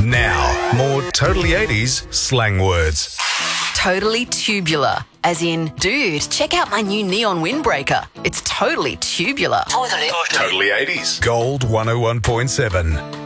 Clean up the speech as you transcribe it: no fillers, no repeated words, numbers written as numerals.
Now, more Totally 80s slang words. Totally tubular, as in, dude, check out my new neon windbreaker. It's totally tubular. Totally 80s. Gold 101.7.